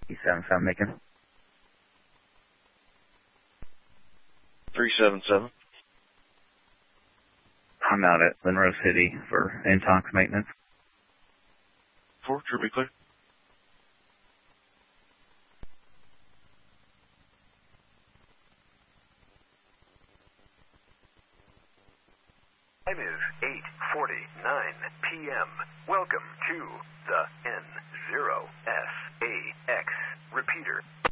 E77 making. 377. I'm out at Monroe City for intox maintenance. 4, should be clear. Time is 8:49 p.m. Welcome to the N0SAX repeater.